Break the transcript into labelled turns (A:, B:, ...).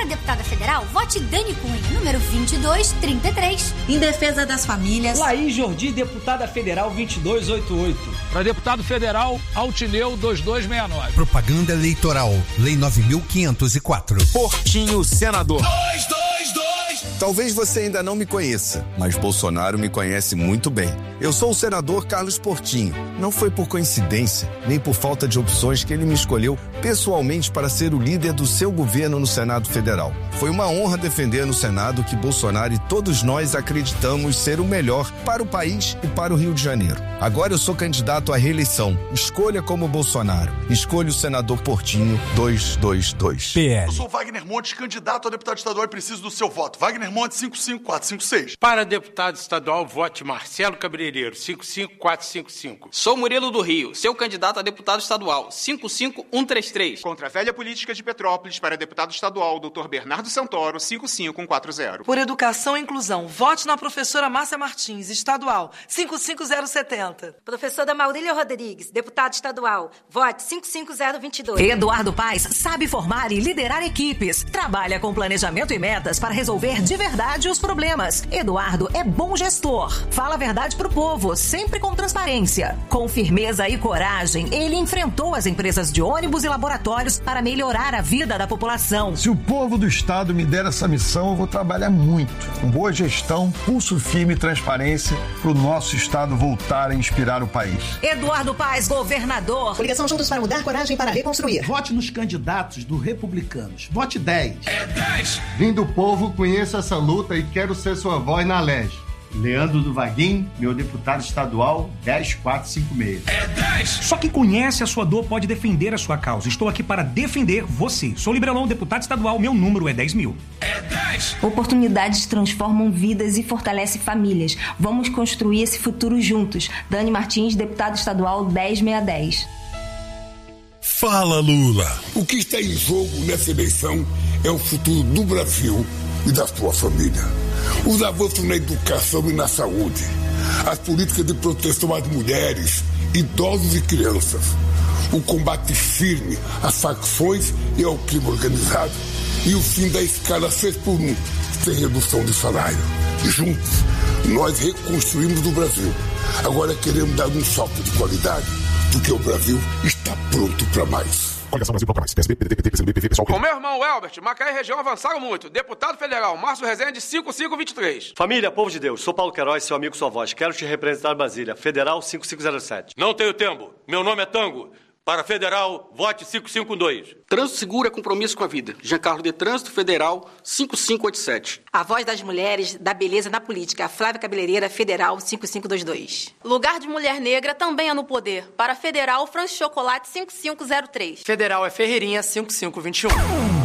A: deputada federal, vote Dani Cunha, número 2233.
B: Em defesa das famílias,
C: Laís Jordi, deputada federal 2288.
D: Para deputado federal, Altineu 2269.
E: Propaganda eleitoral, Lei 9.504.
F: Portinho, senador.
G: 222.
F: Talvez você ainda não me conheça, mas Bolsonaro me conhece muito bem. Eu sou o senador Carlos Portinho. Não foi por coincidência, nem por falta de opções que ele me escolheu pessoalmente para ser o líder do seu governo no Senado Federal. Foi uma honra defender no Senado que Bolsonaro e todos nós acreditamos ser o melhor para o país e para o Rio de Janeiro. Agora eu sou candidato à reeleição. Escolha como Bolsonaro. Escolha o senador Portinho 222.
G: PL. Eu sou Wagner Montes, candidato a deputado estadual e preciso do seu voto. Wagner Montes 55456.
H: Para deputado estadual, vote Marcelo Cabeleireiro 55455.
I: Sou Murilo do Rio, seu candidato a deputado estadual 55133.
J: Contra a velha política de Petrópolis, para deputado estadual, Dr. Bernardo Santoro 55140.
K: Por educação e inclusão, vote na professora Márcia Martins, estadual 55070.
L: Professora Maurília Rodrigues, deputado estadual, vote 55022.
M: Eduardo Paes sabe formar e liderar equipes. Trabalha com planejamento e metas para resolver de verdade os problemas. Eduardo é bom gestor. Fala a verdade pro povo, sempre com transparência. Com firmeza e coragem, ele enfrentou as empresas de ônibus e laboratórios para melhorar a vida da população.
N: Se o povo do estado me der essa missão, eu vou trabalhar muito. Com boa gestão, pulso firme e transparência para o nosso estado voltar a inspirar o país.
M: Eduardo Paes, governador.
O: Coligação Juntos para Mudar, coragem para reconstruir.
P: Vote nos candidatos do Republicanos. Vote 10.
G: É 10.
Q: Vim do povo, conheço essa luta e quero ser sua voz na LEG. Leandro do Vaguinho, meu deputado estadual, 10456.
G: É 10.
R: Só quem conhece a sua dor pode defender a sua causa. Estou aqui para defender você. Sou Liberalão, deputado estadual, meu número é 10.000.
G: É 10.
S: Oportunidades transformam vidas e fortalecem famílias. Vamos construir esse futuro juntos. Dani Martins, deputado estadual 10610.
T: Fala, Lula.
U: O que está em jogo nessa eleição é o futuro do Brasil e da sua família. Os avanços na educação e na saúde, as políticas de proteção às mulheres, idosos e crianças, o combate firme às facções e ao crime organizado e o fim da escala 6x1, sem redução de salário. Juntos, nós reconstruímos o Brasil. Agora queremos dar um salto de qualidade, porque o Brasil está pronto para mais.
V: Coligação Brasil Proclamais. PSB, PDT, PT, PCdoB, PV, PSOL.
I: Com meu irmão Elbert, Macaé e região avançaram muito. Deputado federal, Márcio Rezende, 5523.
W: Família, povo de Deus, sou Paulo Queiroz, seu amigo, sua voz. Quero te representar em Brasília. Federal 5507.
X: Não tenho tempo. Meu nome é Tango. Para federal, vote 552.
I: Trânsito seguro é compromisso com a vida. Giancarlo de Trânsito Federal 5587.
L: A voz das mulheres, da beleza na política. Flávia Cabeleireira, Federal 5522.
Y: Lugar de mulher negra também é no poder. Para Federal, Francis Chocolate 5503.
Z: Federal é Ferreirinha 5521.